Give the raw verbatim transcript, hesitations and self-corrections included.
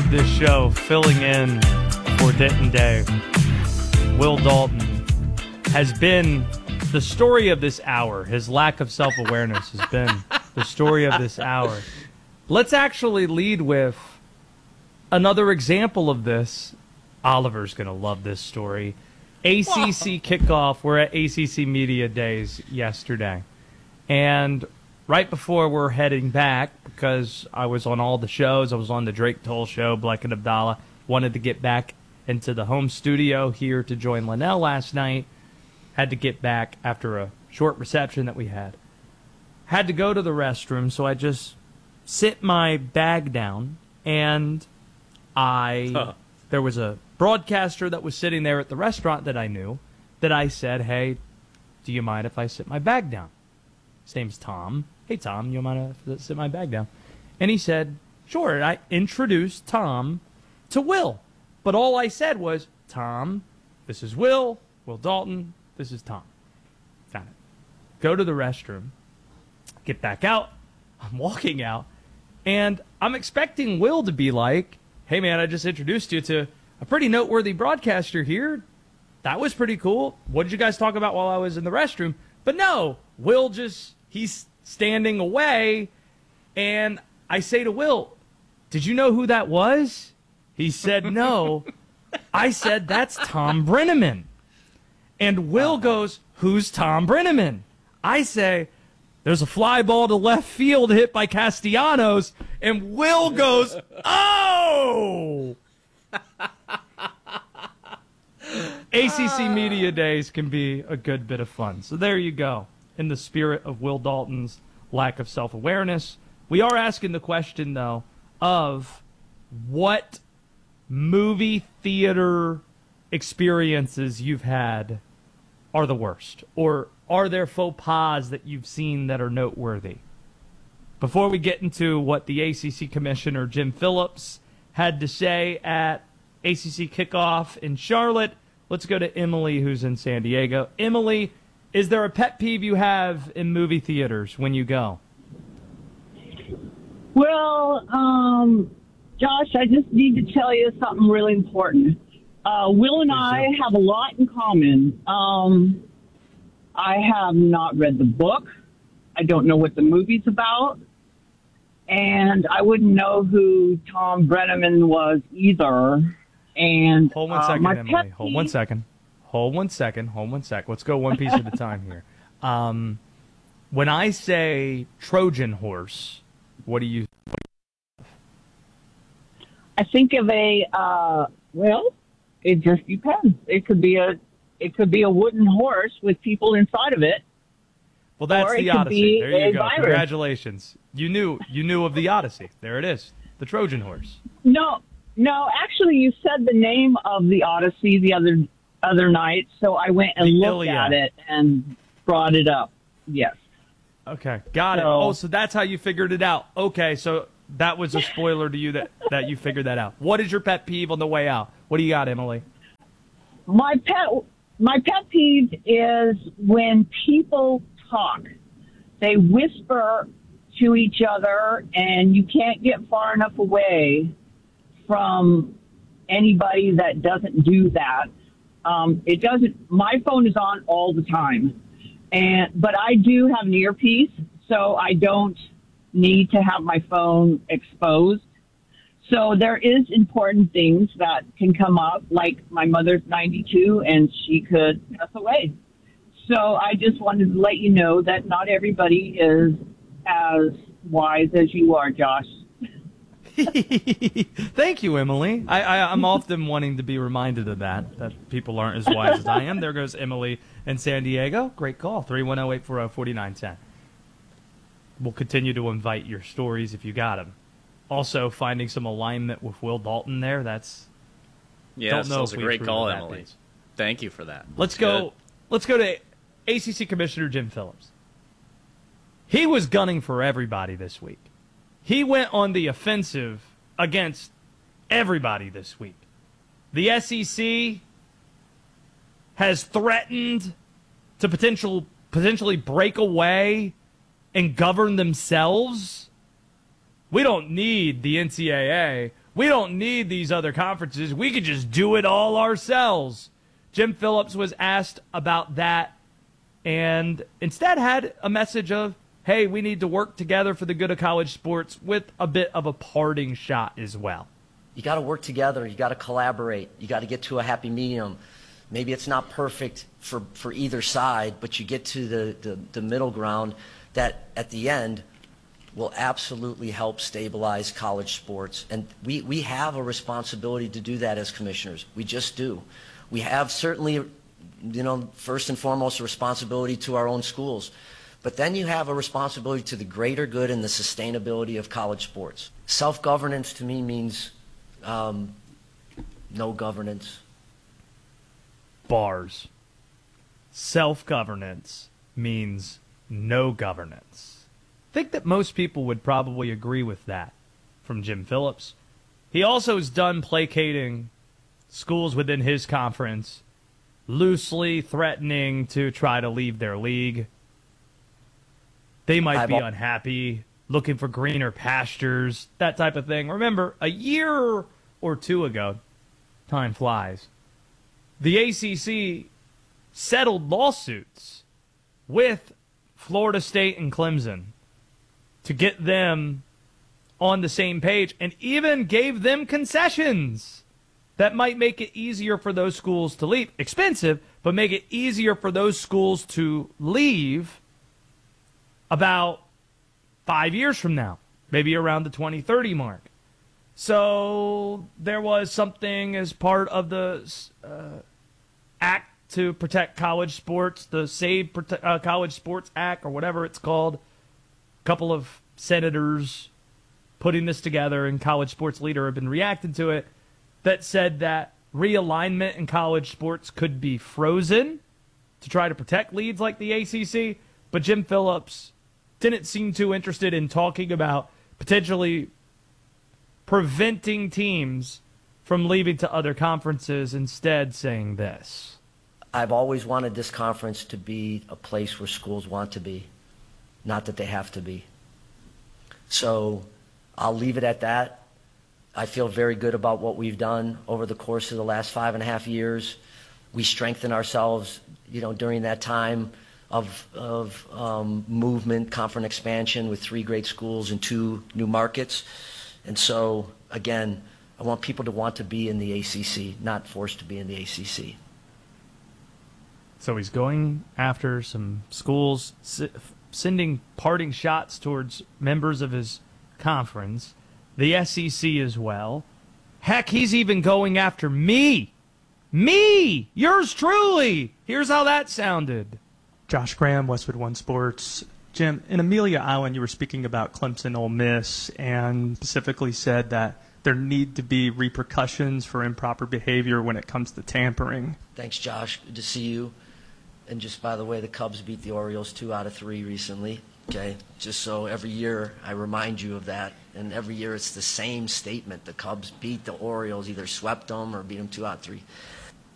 this show, filling in for Denton Day, Will Dalton, has been the story of this hour. His lack of self-awareness has been the story of this hour. Let's actually lead with another example of this. Oliver's going to love this story. A C C Whoa. Kickoff. We're at A C C Media Days yesterday. And right before we're heading back, because I was on all the shows, I was on the Drake Toll Show, Black and Abdallah, wanted to get back into the home studio here to join Linnell last night. Had to get back after a short reception that we had. Had to go to the restroom, so I just sit my bag down, and I huh. there was a broadcaster that was sitting there at the restaurant that I knew, that I said, hey, do you mind if I sit my bag down? His name's Tom. Hey, Tom, you mind if I sit my bag down? And he said, sure. And I introduced Tom to Will. But all I said was, Tom, this is Will, Will Dalton, this is Tom. Got it. Go to the restroom, get back out. I'm walking out, and I'm expecting Will to be like, hey, man, I just introduced you to a pretty noteworthy broadcaster here. That was pretty cool. What did you guys talk about while I was in the restroom? But no, Will just, he's standing away, and I say to Will, did you know who that was? He said no. I said, that's Tom Brenneman. And Will goes, who's Tom Brenneman? I say, there's a fly ball to left field hit by Castellanos. And Will goes, oh! A C C Media Days can be a good bit of fun. So there you go. In the spirit of Will Dalton's lack of self-awareness, we are asking the question, though, of what movie theater experiences you've had are the worst, or are there faux pas that you've seen that are noteworthy? Before we get into what the A C C Commissioner Jim Phillips had to say at A C C Kickoff in Charlotte, let's go to Emily, who's in San Diego. Emily, is there a pet peeve you have in movie theaters when you go? Well, um, Josh, I just need to tell you something really important. Uh, Will and I have a lot in common. Um, I have not read the book. I don't know what the movie's about. And I wouldn't know who Tom Brenneman was either. And Hold one uh, second, my Emily. pet Hold peeve- one second. Hold one second. Hold one sec. Let's go one piece at a time here. Um, when I say Trojan horse, what do you... I think of a, uh, well, it just depends. It could be a, it could be a wooden horse with people inside of it. Well, that's or the it could Odyssey. be There you a go. virus. Congratulations. You knew you knew of the Odyssey. There it is. The Trojan horse. No, no, actually you said the name of the Odyssey the other, other night. So I went and The looked Iliad. at it and brought it up. Yes. Okay, got it. So- Oh, so that's how you figured it out. Okay, so that was a spoiler to you that, that you figured that out. What is your pet peeve on the way out? What do you got, Emily? My pet, my pet peeve is when people talk. They whisper to each other, and you can't get far enough away from anybody that doesn't do that. Um, it doesn't. My phone is on all the time, and but I do have an earpiece, so I don't need to have my phone exposed. So there is important things that can come up, like my mother's ninety-two and she could pass away. So I just wanted to let you know that not everybody is as wise as you are, Josh. Thank you, Emily. I, I, I'm often wanting to be reminded of that, that people aren't as wise as I am. There goes Emily in San Diego. Great call, three one zero, eight four zero, four nine one zero. We'll continue to invite your stories if you got them. Also, finding some alignment with Will Dalton there, that's... Yes, don't know that was if a we great approve call, of that, Emily. please. Thank you for that. Let's Good. go. Let's go to A C C Commissioner Jim Phillips. He was gunning for everybody this week. He went on the offensive against everybody this week. The S E C has threatened to potential potentially break away and govern themselves. We don't need the N C double A. We don't need these other conferences. We could just do it all ourselves. Jim Phillips was asked about that and instead had a message of, hey, we need to work together for the good of college sports, with a bit of a parting shot as well. You got to work together. You got to collaborate. You got to get to a happy medium. Maybe it's not perfect for, for either side, but you get to the, the, the middle ground that at the end will absolutely help stabilize college sports. And we, we have a responsibility to do that as commissioners. We just do. We have certainly, you know, first and foremost, a responsibility to our own schools. But then you have a responsibility to the greater good and the sustainability of college sports. Self-governance to me means um, no governance. Bars. Self-governance means no governance. I think that most people would probably agree with that from Jim Phillips. He also is done placating schools within his conference, loosely threatening to try to leave their league. They might be unhappy, looking for greener pastures, that type of thing. Remember, a year or two ago, time flies, the A C C settled lawsuits with Florida State and Clemson to get them on the same page, and even gave them concessions that might make it easier for those schools to leave. Expensive, but make it easier for those schools to leave about five years from now, maybe around the twenty thirty mark. So there was something as part of the uh, act to protect college sports, the Save Prote- uh, College Sports Act, or whatever it's called. A couple of senators putting this together, and College Sports Leader have been reacting to it, that said that realignment in college sports could be frozen to try to protect leagues like the A C C. But Jim Phillips didn't seem too interested in talking about potentially preventing teams from leaving to other conferences, instead saying this. I've always wanted this conference to be a place where schools want to be, not that they have to be. So I'll leave it at that. I feel very good about what we've done over the course of the last five and a half years. We strengthened ourselves, you know, during that time of, of um, movement, conference expansion with three great schools and two new markets. And so, again, I want people to want to be in the A C C, not forced to be in the A C C. So he's going after some schools, sending parting shots towards members of his conference, the S E C as well. Heck, he's even going after me. Me! Yours truly! Here's how that sounded. Josh Graham, Westwood One Sports. Jim, in Amelia Island, you were speaking about Clemson Ole Miss and specifically said that there need to be repercussions for improper behavior when it comes to tampering. Thanks, Josh. Good to see you. And just by the way, the Cubs beat the Orioles two out of three recently. Okay, just so every year I remind you of that. And every year it's the same statement. The Cubs beat the Orioles, either swept them or beat them two out of three.